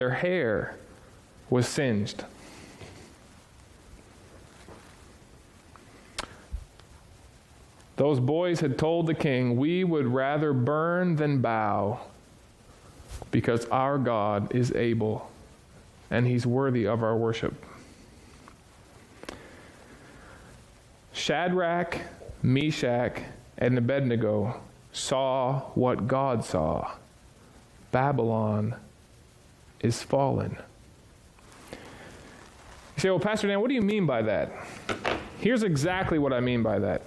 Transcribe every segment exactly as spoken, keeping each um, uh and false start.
their hair was singed. Those boys had told the king, we would rather burn than bow because our God is able and he's worthy of our worship. Shadrach, Meshach, and Abednego saw what God saw. Babylon is fallen. You say, well, Pastor Dan, what do you mean by that? Here's exactly what I mean by that.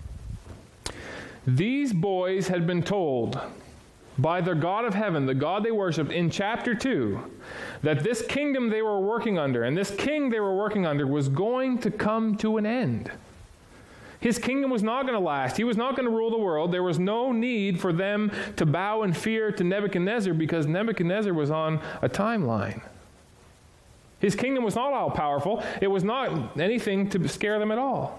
These boys had been told by their God of heaven, the God they worshiped, in chapter two, that this kingdom they were working under and this king they were working under was going to come to an end. His kingdom was not going to last. He was not going to rule the world. There was no need for them to bow in fear to Nebuchadnezzar because Nebuchadnezzar was on a timeline. His kingdom was not all powerful. It was not anything to scare them at all.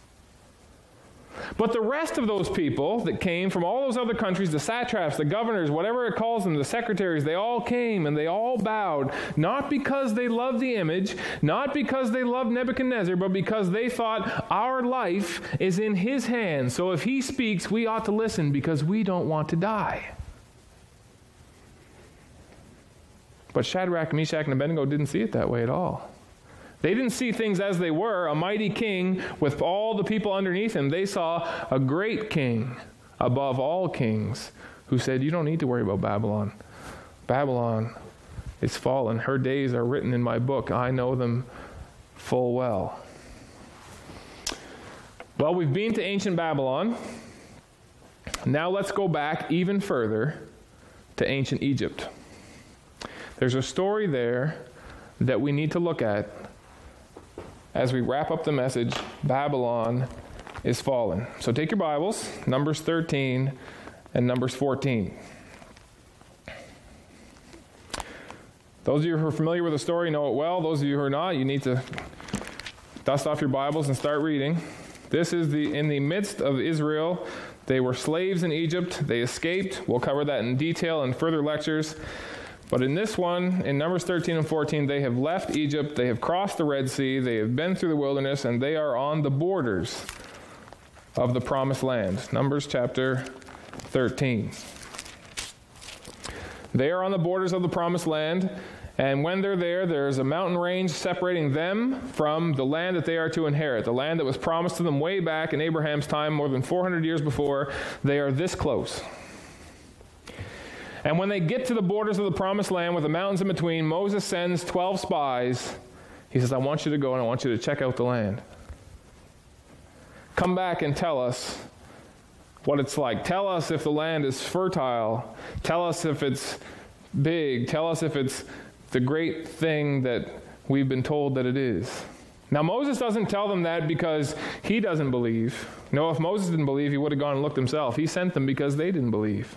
But the rest of those people that came from all those other countries, the satraps, the governors, whatever it calls them, the secretaries, they all came and they all bowed, not because they loved the image, not because they loved Nebuchadnezzar, but because they thought our life is in his hands. So if he speaks, we ought to listen because we don't want to die. But Shadrach, Meshach, and Abednego didn't see it that way at all. They didn't see things as they were, a mighty king with all the people underneath him. They saw a great king above all kings who said, you don't need to worry about Babylon. Babylon is fallen. Her days are written in my book. I know them full well. Well, we've been to ancient Babylon. Now let's go back even further to ancient Egypt. There's a story there that we need to look at as we wrap up the message, Babylon is fallen. So take your Bibles, Numbers thirteen and Numbers fourteen. Those of you who are familiar with the story know it well. Those of you who are not, you need to dust off your Bibles and start reading. This is the in the midst of Israel. They were slaves in Egypt. They escaped. We'll cover that in detail in further lectures. But in this one, in Numbers thirteen and fourteen, they have left Egypt, they have crossed the Red Sea, they have been through the wilderness, and they are on the borders of the Promised Land. Numbers chapter thirteen. They are on the borders of the Promised Land, and when they're there, there's a mountain range separating them from the land that they are to inherit, the land that was promised to them way back in Abraham's time, more than four hundred years before. They are this close. And when they get to the borders of the Promised Land with the mountains in between, Moses sends twelve spies. He says, I want you to go and I want you to check out the land. Come back and tell us what it's like. Tell us if the land is fertile. Tell us if it's big. Tell us if it's the great thing that we've been told that it is. Now, Moses doesn't tell them that because he doesn't believe. No, if Moses didn't believe, he would have gone and looked himself. He sent them because they didn't believe.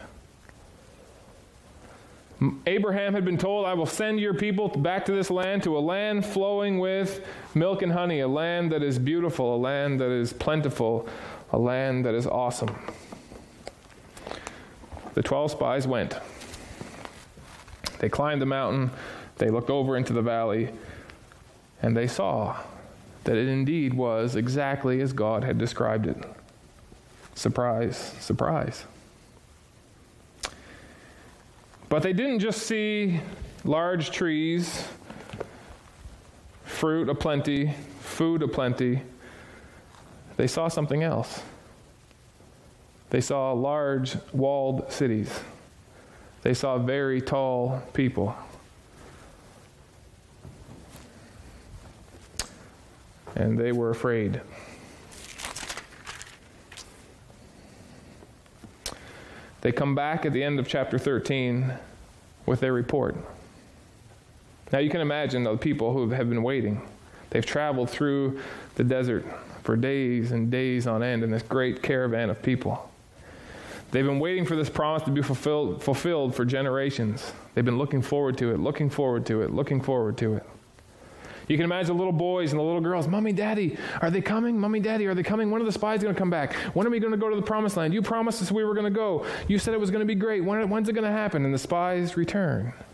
Abraham had been told, I will send your people back to this land, to a land flowing with milk and honey, a land that is beautiful, a land that is plentiful, a land that is awesome. The twelve spies went. They climbed the mountain, they looked over into the valley, and they saw that it indeed was exactly as God had described it. Surprise, surprise. But they didn't just see large trees, fruit aplenty, food aplenty. They saw something else. They saw large walled cities. They saw very tall people. And they were afraid. They come back at the end of chapter thirteen with their report. Now you can imagine the people who have been waiting. They've traveled through the desert for days and days on end in this great caravan of people. They've been waiting for this promise to be fulfilled, fulfilled for generations. They've been looking forward to it, looking forward to it, looking forward to it. You can imagine the little boys and the little girls, Mommy, Daddy, are they coming? Mommy, Daddy, are they coming? When are the spies going to come back? When are we going to go to the Promised Land? You promised us we were going to go. You said it was going to be great. When, when's it going to happen? And the spies return.